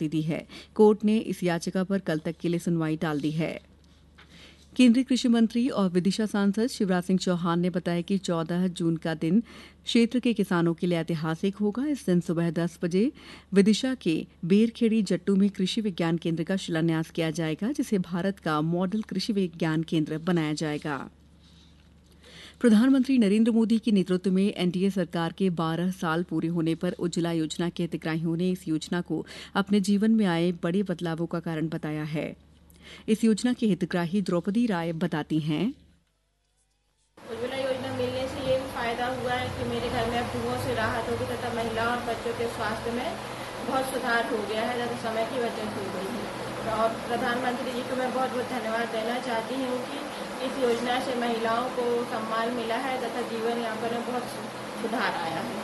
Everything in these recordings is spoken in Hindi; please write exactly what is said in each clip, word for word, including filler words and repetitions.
चुनौती दी है। कोर्ट ने इस याचिका पर कल तक के लिए सुनवाई टाल दी है। केंद्रीय कृषि मंत्री और विदिशा सांसद शिवराज सिंह चौहान ने बताया कि चौदह जून का दिन क्षेत्र के किसानों के लिए ऐतिहासिक होगा। इस दिन सुबह दस बजे विदिशा के बेरखेड़ी जट्टू में कृषि विज्ञान केंद्र का शिलान्यास किया जाएगा, जिसे भारत का मॉडल कृषि विज्ञान केंद्र बनाया जाएगा। प्रधानमंत्री नरेंद्र मोदी के नेतृत्व में एनडीए सरकार के बारह साल पूरे होने पर उज्ज्वला योजना के हितग्राहियों ने इस योजना को अपने जीवन में आए बड़े बदलावों का कारण बताया है। इस योजना के हितग्राही द्रौपदी राय बताती हैं। उज्ज्वला योजना मिलने से ये भी फायदा हुआ है कि मेरे घर में अब धुओं से राहत होगी तथा महिलाओं और बच्चों के स्वास्थ्य में बहुत सुधार हो गया है तथा समय की बचत हो गई है। और प्रधानमंत्री जी को मैं बहुत बहुत धन्यवाद देना चाहती हूँ कि इस योजना से महिलाओं को सम्मान मिला है तथा जीवन यापन में बहुत सुधार आया है।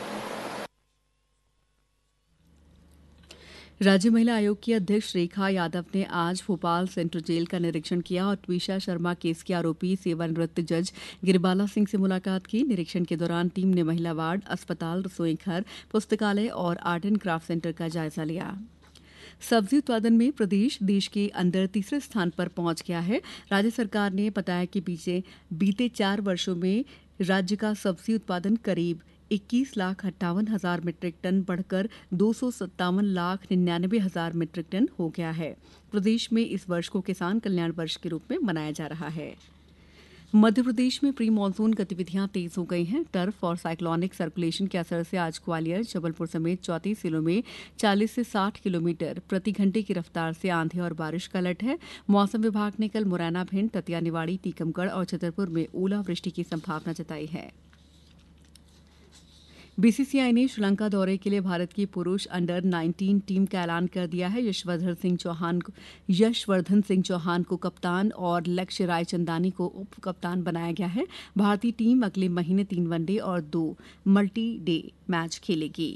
राज्य महिला आयोग की अध्यक्ष रेखा यादव ने आज भोपाल सेंट्रल जेल का निरीक्षण किया और ट्वीशा शर्मा केस के आरोपी सेवानिवृत्त जज गिरिबाला सिंह से मुलाकात की। निरीक्षण के दौरान टीम ने महिला वार्ड, अस्पताल, रसोई घर, पुस्तकालय और आर्ट एंड क्राफ्ट सेंटर का जायजा लिया। सब्जी उत्पादन में प्रदेश देश के अंदर तीसरे स्थान पर पहुंच गया है। राज्य सरकार ने बताया कि बीते बीते चार वर्षों में राज्य का सब्जी उत्पादन करीब इक्कीस लाख अट्ठावन हजार मीट्रिक टन बढ़कर दो सौ सत्तावन लाख निन्यानवे हजार मीट्रिक टन हो गया है। प्रदेश में इस वर्ष को किसान कल्याण वर्ष के रूप में मनाया जा रहा है। मध्य प्रदेश में प्री मानसून गतिविधियां तेज हो गई हैं। टर्फ और साइक्लोनिक सर्कुलेशन के असर से आज ग्वालियर, जबलपुर समेत चौंतीस जिलों में चालीस से साठ किलोमीटर प्रति घंटे की रफ्तार से आंधी और बारिश का अलर्ट है। मौसम विभाग ने कल मुरैना, भिंड, दतिया, निवाड़ी, टीकमगढ़ और छतरपुर में ओलावृष्टि की संभावना जताई है। बीसीसीआई ने श्रीलंका दौरे के लिए भारत की पुरुष अंडर नाइनटीन टीम का ऐलान कर दिया है। यशवर्धन सिंह चौहान यशवर्धन सिंह चौहान को कप्तान और लक्ष्य रायचंदानी को उप कप्तान बनाया गया है। भारतीय टीम अगले महीने तीन वनडे और दो मल्टी डे मैच खेलेगी।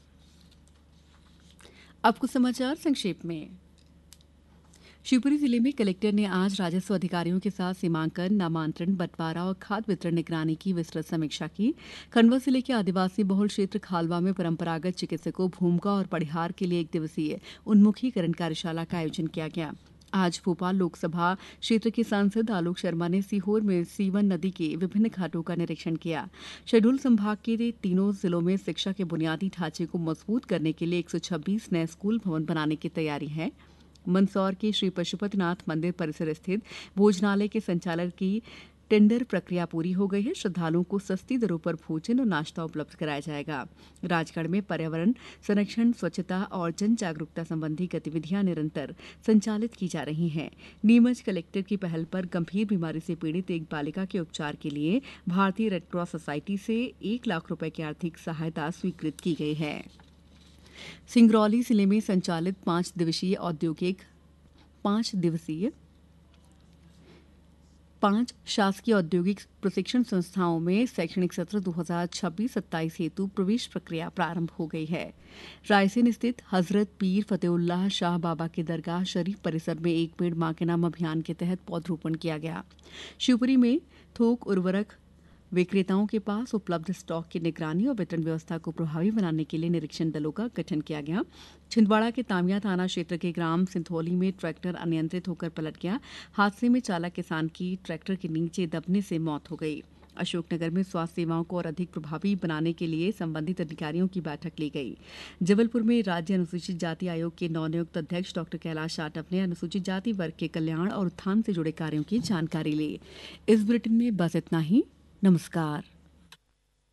अब कुछ समाचार संक्षेप में। शिवपुरी जिले में कलेक्टर ने आज राजस्व अधिकारियों के साथ सीमांकन, नामांतरण, बंटवारा और खाद्य वितरण निगरानी की विस्तृत समीक्षा की। खंडवा जिले के आदिवासी बहुल क्षेत्र खालवा में परंपरागत चिकित्सकों, भूमिका और परिहार के लिए एक दिवसीय उन्मुखीकरण कार्यशाला का आयोजन किया गया। आज भोपाल लोकसभा क्षेत्र के सांसद आलोक शर्मा ने सीहोर में सीवन नदी के विभिन्न घाटों का निरीक्षण किया। शहडोल संभाग के तीनों जिलों में शिक्षा के बुनियादी ढांचे को मजबूत करने के लिए एक सौ छब्बीस नए स्कूल भवन बनाने की तैयारी है। मंदसौर के श्री पशुपतिनाथ मंदिर परिसर स्थित भोजनालय के संचालन की टेंडर प्रक्रिया पूरी हो गई है। श्रद्धालुओं को सस्ती दरों पर भोजन और नाश्ता उपलब्ध कराया जाएगा। राजगढ़ में पर्यावरण संरक्षण, स्वच्छता और जन जागरूकता संबंधी गतिविधियां निरंतर संचालित की जा रही हैं। नीमच कलेक्टर की पहल पर गंभीर बीमारी से पीड़ित एक बालिका के उपचार के लिए भारतीय रेडक्रॉस सोसाइटी से एक लाख रुपए की आर्थिक सहायता स्वीकृत की गई है। सिंगरौली जिले में संचालित पांच दिवसीय औद्योगिक पांच दिवसीय पांच शासकीय औद्योगिक प्रशिक्षण संस्थाओं में शैक्षणिक सत्र दो हज़ार छब्बीस सत्ताईस हेतु प्रवेश प्रक्रिया प्रारंभ हो गई है। रायसेन स्थित हजरत पीर फतेउल्लाह शाह बाबा के दरगाह शरीफ परिसर में एक पेड़ मां के नाम अभियान के तहत पौधरोपण किया गया। शिवपुरी में थोक उर्वरक विक्रेताओं के पास उपलब्ध स्टॉक की निगरानी और वितरण व्यवस्था को प्रभावी बनाने के लिए निरीक्षण दलों का गठन किया गया। छिंदवाड़ा के तामिया थाना क्षेत्र के ग्राम सिंथौली में ट्रैक्टर अनियंत्रित होकर पलट गया। हादसे में चालक किसान की ट्रैक्टर के नीचे दबने से मौत हो गई। अशोकनगर में स्वास्थ्य सेवाओं को और अधिक प्रभावी बनाने के लिए संबंधित अधिकारियों की बैठक ली गई। जबलपुर में राज्य अनुसूचित जाति आयोग के नवनियुक्त अध्यक्ष डॉक्टर कैलाश जाटव ने अनुसूचित जाति वर्ग के कल्याण और उत्थान से जुड़े कार्यों की जानकारी ली। इस बुलेटिन में बस इतना ही। नमस्कार।